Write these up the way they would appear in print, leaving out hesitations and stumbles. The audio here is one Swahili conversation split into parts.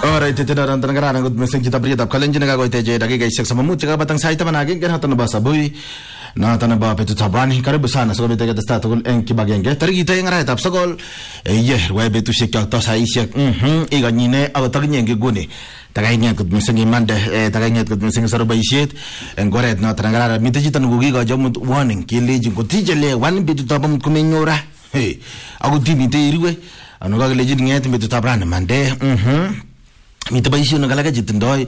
Alright, ito na rin tanong good message kita priya tap kalenjin na gagoy teje dagi guys sa mamut jaga batang saita managin kan hatan ba sabuy na tanaba petu tabrani karibu sana so bete gata statu en kibagenge tarigi tay ngara tap sagol ye we betu shekya to sa isyak iganyine aw tagnye gune taganya good message mande taganya good message saroba ishet en goret na tanangara mitaji tan gugi ga jamut warning killeji ko tijele wan betu tabam kumenyora hey agu timite iriwe anuga leji nget betu tabrani mande mitabaisho nagalaga jitindoi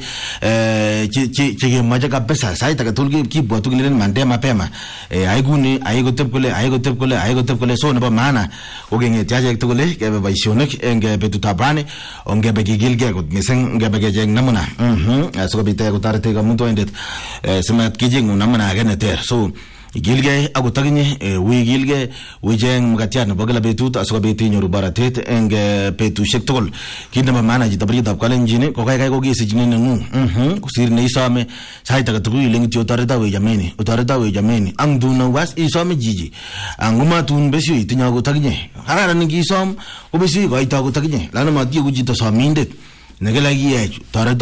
che maja kabisa sai takatulgi kibo tugilen mande mapema aiguni aigotep kule so naba mana ogenge tiaje tugule ke baisho nek enge betu tabrani onge begigilge gut misen nge begejeng namuna so bite gutarte ga mundo endet semat kijeng namuna geneter so gilge agutagne wi gilge wijeng mugatian bagala betut aso beti nyoru baratet enge petu shektol kindama mana ji tabri dab kalenjine ko kai ko gisi jine ngu kusir ne isame sai taga tugu lengi otareta we jameni ang duna was isame jiji anguma tun besi itinya agutagne harara ni gisom ko besi ko ita agutagne lana mati uji to samindet negelagi ye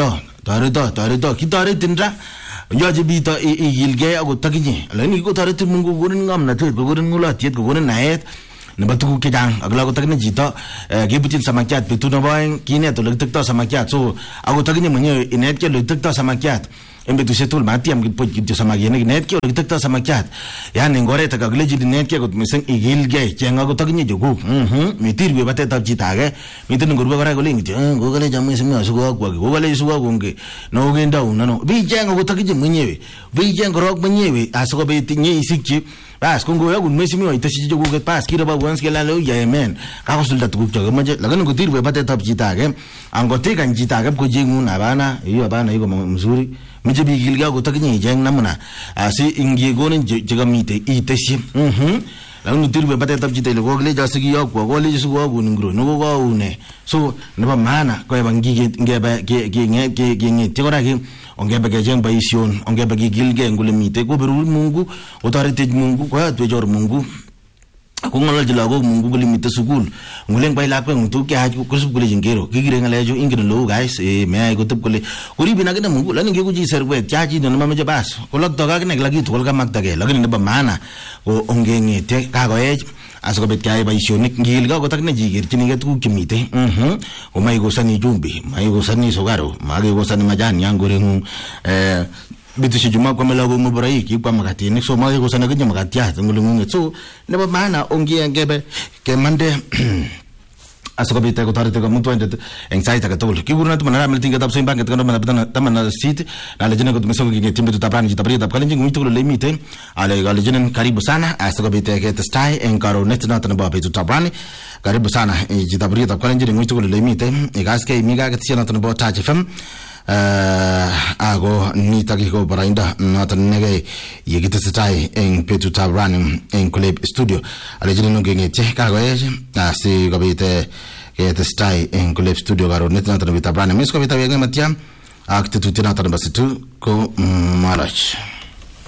tareta kitare tindra Njaji bita igilge agutagne lani ko tarete mungu gurin ngamna te gurin ngula tiet gurin naet na batu ke jang agla agutagne jita gebutin samakyat pitu na baeng kine to legtakta samakyat so agutagne menye inet ke legtakta samakyat embetu setul mati am gipoj gito samagyene net ke legtakta samakyat yani ngore ta gagleji net ke gut misen igilge jenga agutagne jogu mitir be bate tab jita ge mitin gurba gara goling gogale jamme simi asugo kwa gogale isugo gonge no genda unano bi jenga agutagne menyewe bi jenga rok menyewe asugo be tinye isikchi bas kongo yagun mesimi wa itashi jogu ke pas kira ba wans ke lalo ya men ka ko sulta tugu jogu maje lagan ko tir be bate tab jita ge angote kan jita ge ko jengu na bana iyo bana iko mzuri mije bi gilga ko tagne jeng namuna asi ingi gonen jega mite itashi lagun tir be bate tab jita le gogle jasigi yo ko gole jisu go gunungro no go une so naba mana ko bangi ngeba ge tigora ge ongeba ge jeng baision ongeba ge gilge ngule mite ko beru mungu otarite mungu ko atwe jor mungu akungala jilago mungu gule mite sukul nguleng bai lakwe ngutu ke haju kusub gule jingero gigire ngala jo ingire lo guys me ay ko tep gule kuri bina gena mungu lani ge guji serwe chaji no mama je bas ko lok to ga ne lagi tol ga magta ge lagi ne ba mana ko ongenge te ka go e aso bet kai ba isionik ngil ga ko tak ne jigir chini ga tu kimite o mai go sani jumbi mai go sani sogaro mai go sani majani yangore ngu bitu si juma kwa melago mubarai ki kwa magati ni so mai go sana ga magati ya ngulu ngu so ne ba mana ongi ngebe ke mande aso ko bita ko tarite ko mutu ende anxiety ka tol ki burna to manara melting ka tap so imbanget ka na tamana sit na lejena ko meso ki timbe to tabrani jitabri tap kalenjing mutu ko limite ale ga lejena karibu sana aso ko bita ke stai en karo net na tan ba bitu tabrani karibu sana jitabri tap kalenjing mutu ko limite e gaske miga ka tsena tan ba ta fm ago ni takiko barainda na tan nege yegita stai en petu tabrani en club studio ale lejena no ngenge che ka go asi ko bita ke stai en club studio garo net na tan bita brani mesko bita yega matia akte tutina tan basitu ko malach